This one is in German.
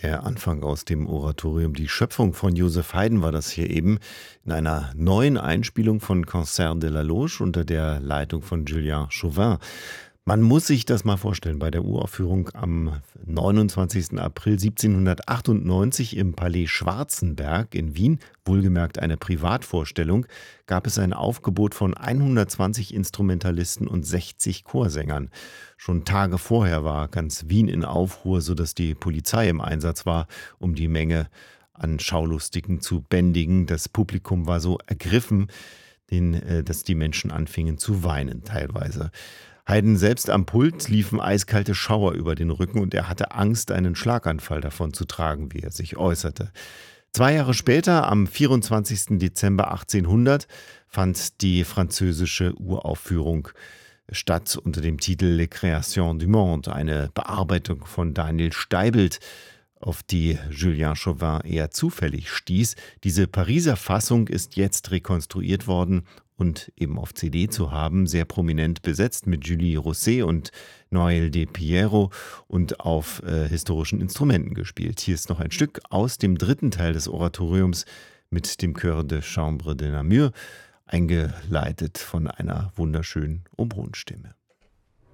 Der Anfang aus dem Oratorium Die Schöpfung von Joseph Haydn war das hier eben in einer neuen Einspielung von Concert de la Loge unter der Leitung von Julien Chauvin. Man muss sich das mal vorstellen, bei der Uraufführung am 29. April 1798 im Palais Schwarzenberg in Wien, wohlgemerkt eine Privatvorstellung, gab es ein Aufgebot von 120 Instrumentalisten und 60 Chorsängern. Schon Tage vorher war ganz Wien in Aufruhr, sodass die Polizei im Einsatz war, um die Menge an Schaulustigen zu bändigen. Das Publikum war so ergriffen, dass die Menschen anfingen zu weinen teilweise. Haydn selbst am Pult liefen eiskalte Schauer über den Rücken und er hatte Angst, einen Schlaganfall davon zu tragen, wie er sich äußerte. 2 Jahre später, am 24. Dezember 1800, fand die französische Uraufführung statt unter dem Titel Les Créations du Monde, eine Bearbeitung von Daniel Steibelt, auf die Julien Chauvin eher zufällig stieß. Diese Pariser Fassung ist jetzt rekonstruiert worden und eben auf CD zu haben, sehr prominent besetzt mit Julie Rousset und Noël de Piero und auf historischen Instrumenten gespielt. Hier ist noch ein Stück aus dem dritten Teil des Oratoriums mit dem Chœur de Chambre de Namur, eingeleitet von einer wunderschönen Oboenstimme.